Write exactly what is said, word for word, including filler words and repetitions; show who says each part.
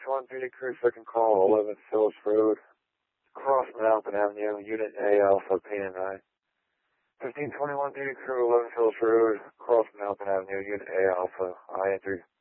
Speaker 1: twenty-one Beauty Crew, second call, eleven Phillips Road, cross Manalapan Avenue, Unit A Alpha, P N I. fifteen twenty-one Beauty Crew, eleven Phillips Road, cross Manalapan Avenue, Unit A Alpha, I N three.